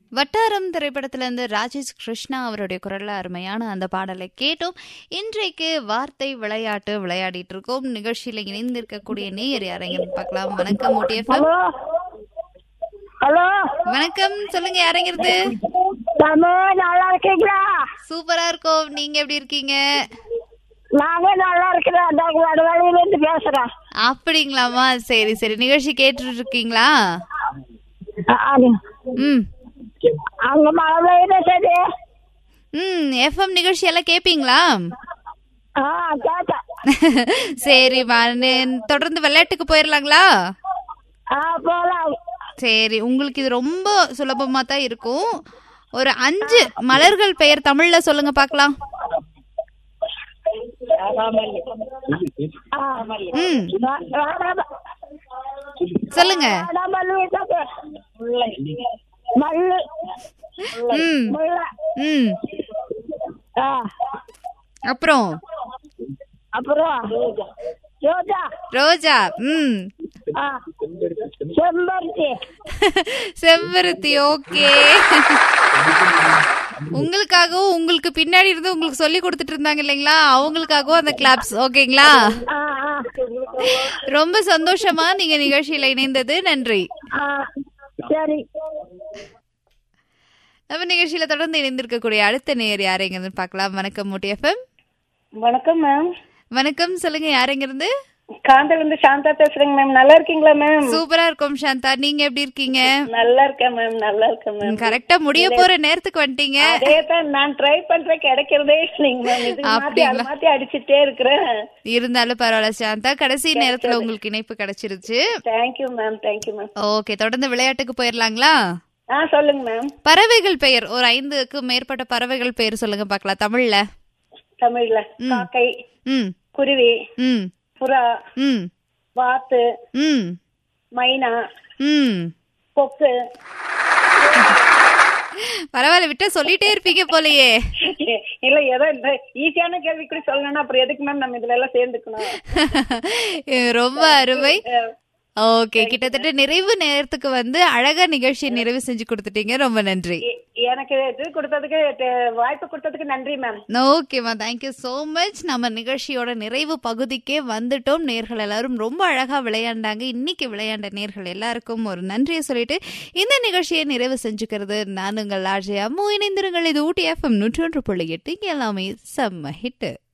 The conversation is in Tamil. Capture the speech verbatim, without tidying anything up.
வட்டாரம் திரைப்படத்துல இருந்து ராஜேஷ் கிருஷ்ணா அவருடைய குரல்ல அருமையான அந்த பாடலை கேட்டோம். இன்றைக்கு வார்த்தை விளையாட்டு விளையாடிட்டு இருக்கோம். நிகழ்ச்சியில இணைந்திருக்கக்கூடிய நேயர் யாரைங்கன்னு பார்க்கலாம். வணக்கம் ஓடிஎஃப்எம். ஹலோ, வணக்கம், சொல்லுங்க யாரைங்கிறது? நல்லா இருக்கீங்களா? சூப்பரா இருக்கோம். நீங்க எப்படி இருக்கீங்க? நாங்க நல்லா இருக்கிறோம். வடவழியில இருந்து பேசுறேன். அப்படிங்களாமா, சரி சரி. நிகழ்ச்சி கேட்டுட்டு இருக்கீங்களா? ம் அங்க மழை பெய்யுது சரி. ம் எஃப்எம் நிகழ்ச்சி எல்லாம் கேப்பீங்களா? ஆ கேட்டேன். சரிம்மா, தொடர்ந்து விளையாட்டுக்கு போயிடலாங்களா? ஆ போலாம். சரி, உங்களுக்கு இது ரொம்ப சுலபமா தான் இருக்கும். ஒரு அஞ்சு மலர்கள் பெயர் தமிழ்ல சொல்லுங்க பாக்கலாம். ம் சொல்லுங்க. ம் ம் அப்புறம் அப்புறம் ரோஜா. ரோஜா. ம் செம்பருத்தி. செம்பருத்தி. ஓகே, உங்களுக்காகவும் உங்களுக்கு பின்னாடி இருந்து உங்களுக்கு சொல்லி கொடுத்துட்டு இருந்தாங்க இல்லைங்களா, அவங்களுக்காகவும் அந்த கிளாப்ஸ். ஓகேங்களா? ரொம்ப சந்தோஷமா நீங்க நிகழ்ச்சியில இணைந்தது. நன்றி. சரி, நம்ம நிகழ்ச்சியில தொடர்ந்து இணைந்திருக்கக்கூடிய அடுத்த நேயர் யாரைங்கிறது பார்க்கலாம். வணக்கம் ஓடிஎஃப்எம். வணக்கம் மேம். வணக்கம், சொல்லுங்க யாரைங்கிறது? காந்தல இருந்து சாந்தா பேசுறேங்க மேம். நல்லா இருக்கீங்களா மேம்? சூப்பரா இருக்கும் சாந்தா, நீங்க எப்படி இருக்கீங்க? நல்லா இருக்கேன் மேம். நல்லா இருக்கேன் மேம். கரெக்டா முடிய போற நேரத்துக்கு வந்துட்டீங்க. அதேதான் நான் ட்ரை பண்றேன், கிடைக்கிறதே இல்லைங்க மேம். இது மாத்தி அது மாத்தி அடிச்சிட்டே இருக்கிறேன். இருந்தாலும் பரவாயில்ல சாந்தா, கடைசி நேரத்துல உங்களுக்கு இணைப்பு கிடைச்சிருச்சு. Thank you ma'am. Thank you ma'am. Okay, தொடர்ந்து விளையாட்டுக்கு போயிடலாங்களா? ஆ சொல்லுங்க மேம். பறவைகள் பெயர், ஒரு ஐந்துக்கு மேற்பட்ட பறவைகள் பெயர் சொல்லுங்க பாக்கலாம் தமிழ்ல. தமிழ்ல காக்கை, ம் குருவி, ம் புறா, ம் வாத்து, ம் மைனா, ம் கொக்கு. பரவாயில்ல, விட்டா சொல்லிட்டே இருப்பீங்க போலயே. இல்ல, ஏதோ ஈஸியான கேள்வி கூட சொல்லணும்னா அப்புறம் எதுக்கு மேம் நம்ம இதுல எல்லாம் சேர்ந்துக்கணும்? ரொம்ப அருமை. ஓகே, கிட்டத்தட்ட நிறைவு நேரத்துக்கு வந்து அழகா நிகழ்ச்சியை நிறைவு செஞ்சு கொடுத்துட்டீங்க. ரொம்ப நன்றி. எனக்கு இது கொடுத்ததுக்கு, வாய்ப்பு கொடுத்ததுக்கு நன்றி மேம். ஓகேமா, தேங்க்யூ சோ மச். நம்ம நிகழ்ச்சியோட நிறைவு பகுதிக்கே வந்துட்டோம். நேர்கள் எல்லாரும் ரொம்ப அழகா விளையாண்டாங்க. இன்னைக்கு விளையாண்ட நேர்கள் எல்லாருக்கும் ஒரு நன்றியை சொல்லிட்டு இந்த நிகழ்ச்சியை நிறைவு செஞ்சுக்கிறது நான் உங்கள் ஆர்ஜே அம்மு. இணைந்திருங்கள். இது ஊட்டி எஃப்எம் நூற்றி ஒன்று புள்ளி எட்டு. எல்லாமே செம்ம ஹிட்.